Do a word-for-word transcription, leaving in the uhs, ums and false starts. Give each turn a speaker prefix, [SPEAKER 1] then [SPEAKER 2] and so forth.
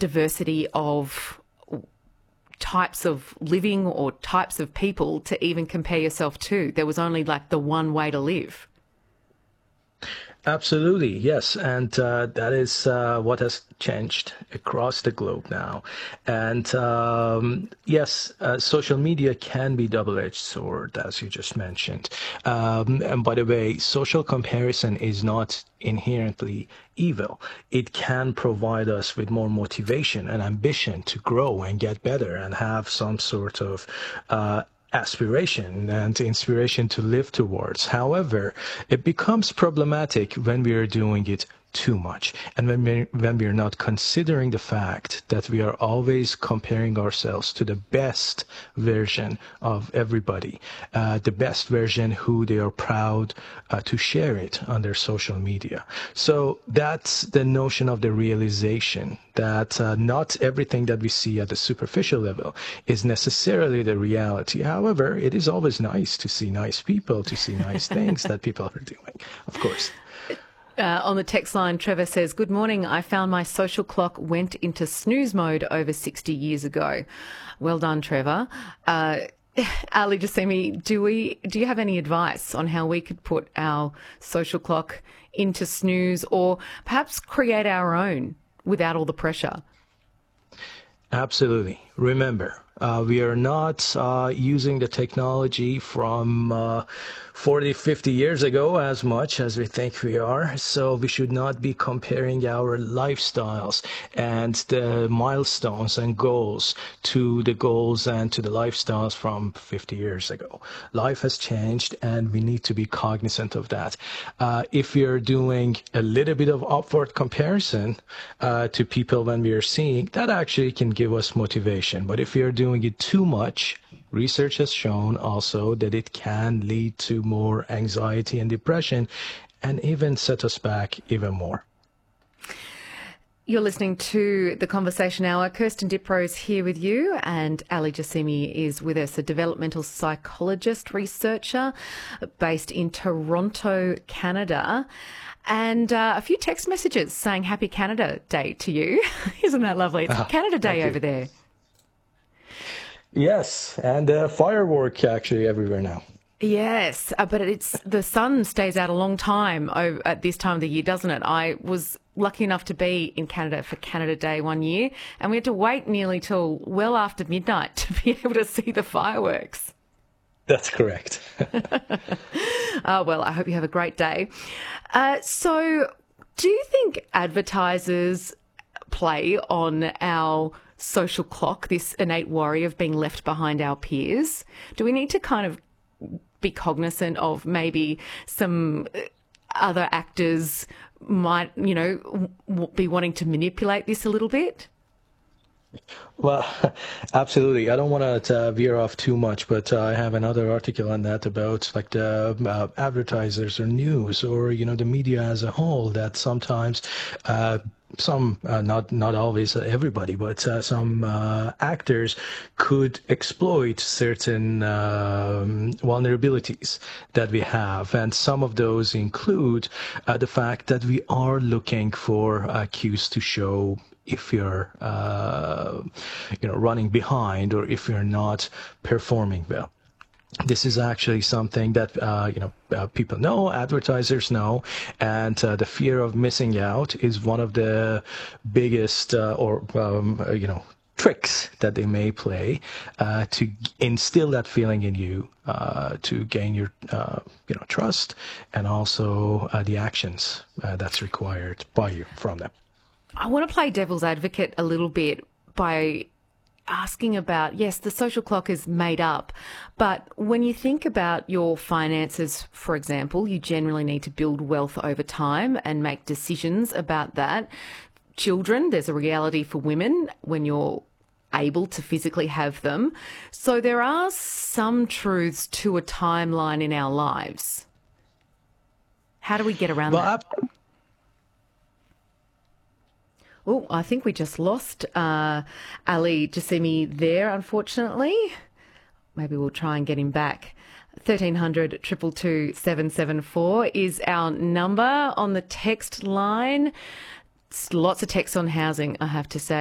[SPEAKER 1] diversity of types of living or types of people to even compare yourself to. There was only like the one way to live.
[SPEAKER 2] Absolutely, yes. And uh, that is uh, what has changed across the globe now. And um, yes, uh, social media can be double-edged sword, as you just mentioned. Um, and by the way, social comparison is not inherently evil. It can provide us with more motivation and ambition to grow and get better and have some sort of uh, aspiration and inspiration to live towards. However, it becomes problematic when we are doing it too much, and when we when we are not considering the fact that we are always comparing ourselves to the best version of everybody, uh, the best version who they are proud uh, to share it on their social media. So that's the notion of the realization that uh, not everything that we see at the superficial level is necessarily the reality. However, it is always nice to see nice people, to see nice things that people are doing, of course.
[SPEAKER 1] Uh, on the text line, Trevor says, "Good morning. I found my social clock went into snooze mode over sixty years ago." Well done, Trevor. Uh, Ali Jassemi, do we do you have any advice on how we could put our social clock into snooze, or perhaps create our own without all the pressure?
[SPEAKER 2] Absolutely. Remember, uh, we are not uh, using the technology from uh, forty, fifty years ago as much as we think we are. So we should not be comparing our lifestyles and the milestones and goals to the goals and to the lifestyles from fifty years ago. Life has changed, and we need to be cognizant of that. Uh, if we are doing a little bit of upward comparison uh, to people when we are seeing, that actually can give us motivation. But if we are doing it too much, research has shown also that it can lead to more anxiety and depression, and even set us back even more.
[SPEAKER 1] You're listening to The Conversation Hour. Kirsten Diprose here with you, and Ali Jassemi is with us, a developmental psychologist, researcher based in Toronto, Canada. And uh, a few text messages saying Happy Canada Day to you. Isn't that lovely? It's
[SPEAKER 2] Ah,
[SPEAKER 1] Canada Day over
[SPEAKER 2] you.
[SPEAKER 1] there.
[SPEAKER 2] Yes, and uh, firework actually everywhere now.
[SPEAKER 1] Yes, uh, but it's the sun stays out a long time over, at this time of the year, doesn't it? I was lucky enough to be in Canada for Canada Day one year, and we had to wait nearly till well after midnight to be able to see the fireworks.
[SPEAKER 2] That's correct.
[SPEAKER 1] Oh, well, I hope you have a great day. Uh, so do you think advertisers play on our social clock, this innate worry of being left behind our peers? Do we need to kind of be cognizant of maybe some other actors might, you know, w- be wanting to manipulate this a little bit?
[SPEAKER 2] Well, absolutely. I don't want to uh, veer off too much, but uh, I have another article on that about like the uh, advertisers or news or, you know, the media as a whole, that sometimes uh, some, uh, not not always everybody, but uh, some uh, actors could exploit certain um, vulnerabilities that we have. And some of those include uh, the fact that we are looking for uh, cues to show if you're, uh, you know, running behind, or if you're not performing well. This is actually something that, uh, you know, uh, people know, advertisers know, and uh, the fear of missing out is one of the biggest, uh, or, um, uh, you know, tricks that they may play uh, to instill that feeling in you, uh, to gain your, uh, you know, trust, and also uh, the actions uh, that's required by you from them.
[SPEAKER 1] I want to play devil's advocate a little bit by asking about, yes, the social clock is made up, but when you think about your finances, for example, you generally need to build wealth over time and make decisions about that. Children, there's a reality for women when you're able to physically have them. So there are some truths to a timeline in our lives. How do we get around
[SPEAKER 2] Well,
[SPEAKER 1] that?
[SPEAKER 2] I-
[SPEAKER 1] Oh, I think we just lost uh, Ali Jassemi there, unfortunately. Maybe we'll try and get him back. thirteen hundred, two two two, seven seven four is our number on the text line. Lots of text on housing, I have to say.